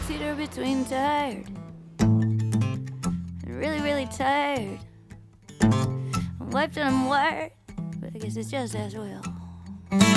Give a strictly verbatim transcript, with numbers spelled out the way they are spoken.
two-seater between tired and really, really tired. I'm wiped and I'm wired, but I guess it's just as well.